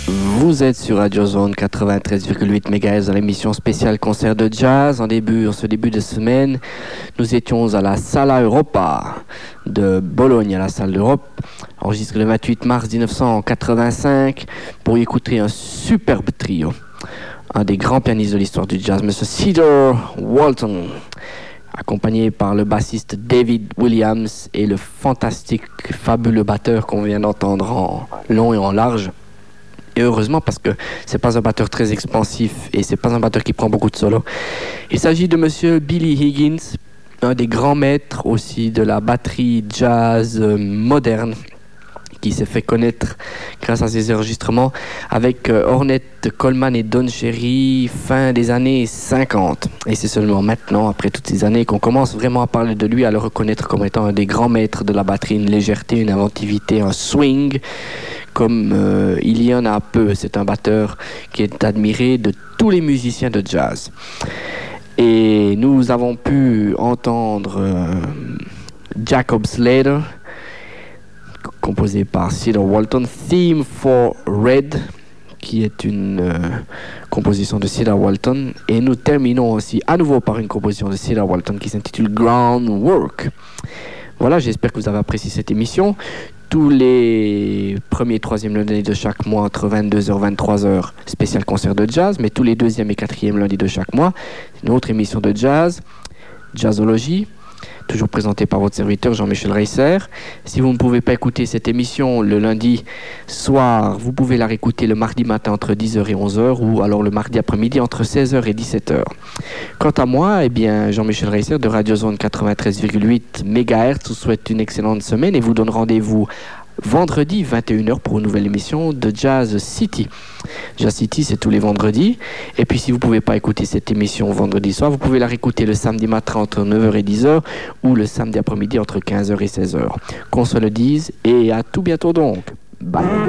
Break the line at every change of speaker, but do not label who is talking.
Vous êtes sur Radio Zone 93,8 MHz dans l'émission spéciale concert de jazz. En ce début de semaine, nous étions à la Sala Europa de Bologne, à la Salle d'Europe, enregistré le 28 mars 1985 pour y écouter un superbe trio. Un des grands pianistes de l'histoire du jazz, M. Cedar Walton, accompagné par le bassiste David Williams et le fantastique, fabuleux batteur qu'on vient d'entendre en long et en large. Et heureusement, parce que c'est pas un batteur très expansif et c'est pas un batteur qui prend beaucoup de solos. Il s'agit de monsieur Billy Higgins, un des grands maîtres aussi de la batterie jazz moderne, qui s'est fait connaître grâce à ses enregistrements avec Ornette Coleman et Don Cherry fin des années 50. Et c'est seulement maintenant, après toutes ces années, qu'on commence vraiment à parler de lui, à le reconnaître comme étant un des grands maîtres de la batterie, une légèreté, une inventivité, un swing, comme il y en a peu. C'est un batteur qui est admiré de tous les musiciens de jazz. Et nous avons pu entendre Jacob's Ladder, composé par Cedar Walton, Theme for Red, qui est une composition de Cedar Walton, et nous terminons aussi à nouveau par une composition de Cedar Walton qui s'intitule Groundwork. Voilà, j'espère que vous avez apprécié cette émission. Tous les premiers et troisièmes lundis de chaque mois, entre 22h et 23h, spécial concert de jazz, mais tous les deuxième et quatrième lundis de chaque mois, une autre émission de jazz, Jazzologie, toujours présenté par votre serviteur Jean-Michel Reisser. Si vous ne pouvez pas écouter cette émission le lundi soir, vous pouvez la réécouter le mardi matin entre 10h et 11h ou alors le mardi après-midi entre 16h et 17h. Quant à moi, Jean-Michel Reisser de Radio Zone 93,8 MHz vous souhaite une excellente semaine et vous donne rendez-vous vendredi 21h pour une nouvelle émission de Jazz City. Jazz City, c'est tous les vendredis. Et puis si vous ne pouvez pas écouter cette émission vendredi soir, vous pouvez la réécouter le samedi matin entre 9h et 10h ou le samedi après-midi entre 15h et 16h. Qu'on se le dise et à tout bientôt donc. Bye.